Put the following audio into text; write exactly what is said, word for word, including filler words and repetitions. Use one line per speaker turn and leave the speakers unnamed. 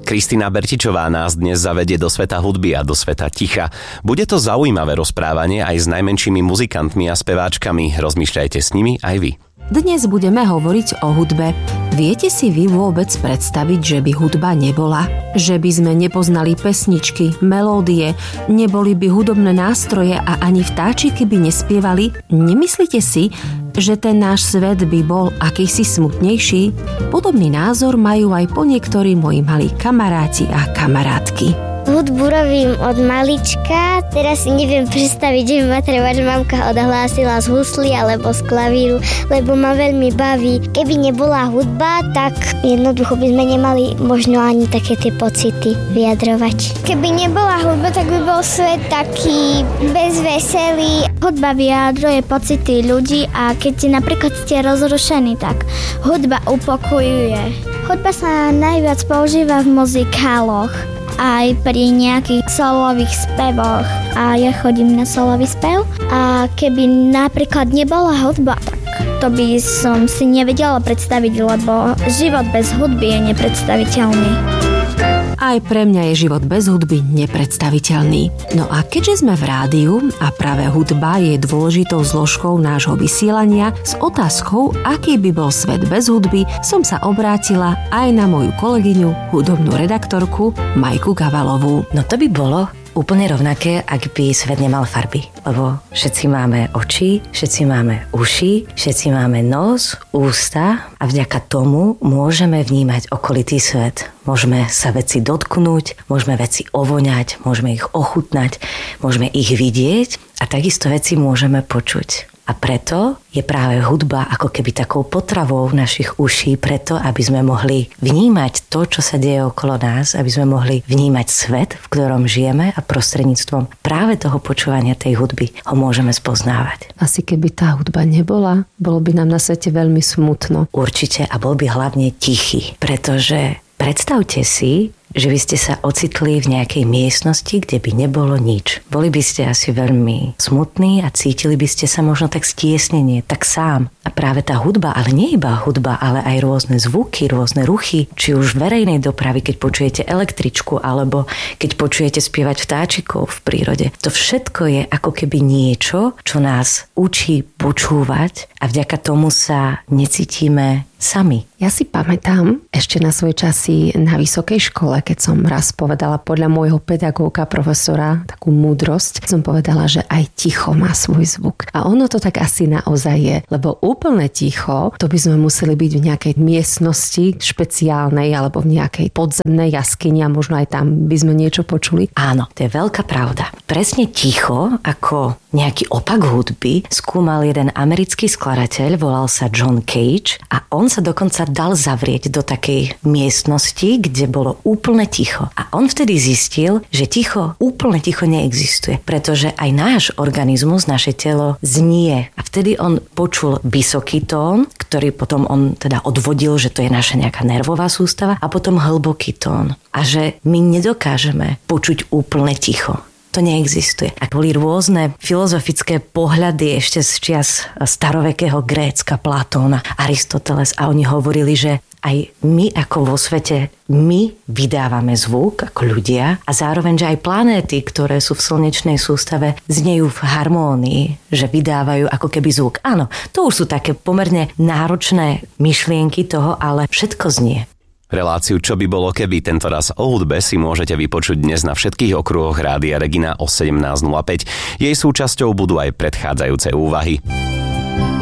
Kristina Bertičová nás dnes zavedie do sveta hudby a do sveta ticha. Bude to zaujímavé rozprávanie aj s najmenšími muzikantmi a speváčkami. Rozmýšľajte s nimi aj vy.
Dnes budeme hovoriť o hudbe. Viete si vy vôbec predstaviť, že by hudba nebola? Že by sme nepoznali pesničky, melódie, neboli by hudobné nástroje a ani vtáčiky by nespievali? Nemyslíte si, že ten náš svet by bol akýsi smutnejší? Podobný názor majú aj po niektorí moji malí kamaráti a kamarátky.
Hudbu robím od malička, teraz si neviem predstaviť, že by ma trebáč mamka odhlásila z husly alebo z klavíru, lebo ma veľmi baví. Keby nebola hudba, tak jednoducho by sme nemali možno ani také tie pocity vyjadrovať. Keby nebola hudba, tak by bol svet taký bezveselý.
Hudba vyjadruje pocity ľudí a keď napríklad ste rozrušení, tak hudba upokojuje. Hudba sa najviac používa v muzikáloch, aj pri nejakých solových spevoch a ja chodím na solový spev a keby napríklad nebola hudba, tak to by som si nevedela predstaviť, lebo život bez hudby je nepredstaviteľný.
Aj pre mňa je život bez hudby nepredstaviteľný. No a keďže sme v rádiu a práve hudba je dôležitou zložkou nášho vysielania, s otázkou, aký by bol svet bez hudby, som sa obrátila aj na moju kolegyňu, hudobnú redaktorku Majku Gavalovú.
No to by bolo úplne rovnaké, ak by svet nemal farby. Lebo všetci máme oči, všetci máme uši, všetci máme nos, ústa a vďaka tomu môžeme vnímať okolitý svet. Môžeme sa veci dotknúť, môžeme veci ovoňať, môžeme ich ochutnať, môžeme ich vidieť a takisto veci môžeme počuť. A preto je práve hudba ako keby takou potravou našich uší preto, aby sme mohli vnímať to, čo sa deje okolo nás, aby sme mohli vnímať svet, v ktorom žijeme a prostredníctvom práve toho počúvania tej hudby ho môžeme spoznávať.
Asi keby tá hudba nebola, bolo by nám na svete veľmi smutno.
Určite a bol by hlavne tichý, pretože predstavte si, že by ste sa ocitli v nejakej miestnosti, kde by nebolo nič. Boli by ste asi veľmi smutní a cítili by ste sa možno tak stiesnenie, tak sám. A práve tá hudba, ale nie iba hudba, ale aj rôzne zvuky, rôzne ruchy, či už verejnej dopravy, keď počujete električku, alebo keď počujete spievať vtáčikov v prírode. To všetko je ako keby niečo, čo nás učí počúvať a vďaka tomu sa necítime sami.
Ja si pamätám ešte na svoje časy na vysokej škole, keď som raz povedala podľa môjho pedagóga, profesora, takú múdrosť, som povedala, že aj ticho má svoj zvuk. A ono to tak asi naozaj je, lebo úplne ticho, to by sme museli byť v nejakej miestnosti špeciálnej alebo v nejakej podzemnej jaskyni a možno aj tam by sme niečo počuli.
Áno, to je veľká pravda. Presne ticho, ako nejaký opak hudby, skúmal jeden americký skladateľ, volal sa John Cage a on sa dokonca dal zavrieť do takej miestnosti, kde bolo úplne ticho. A on vtedy zistil, že ticho, úplne ticho neexistuje, pretože aj náš organizmus, naše telo znie. A vtedy on počul vysoký tón, ktorý potom on teda odvodil, že to je naša nejaká nervová sústava a potom hlboký tón. A že my nedokážeme počuť úplne ticho. To neexistuje. A boli rôzne filozofické pohľady ešte z čias starovekého Grécka, Platóna, Aristoteles a oni hovorili, že aj my ako vo svete, my vydávame zvuk ako ľudia a zároveň, že aj planéty, ktoré sú v slnečnej sústave, znejú v harmónii, že vydávajú ako keby zvuk. Áno, to už sú také pomerne náročné myšlienky toho, ale všetko znie.
Reláciu Čo by bolo keby, tento raz o hudbe, si môžete vypočuť dnes na všetkých okruhoch Rádia Regina o sedemnásť nula päť. Jej súčasťou budú aj predchádzajúce úvahy.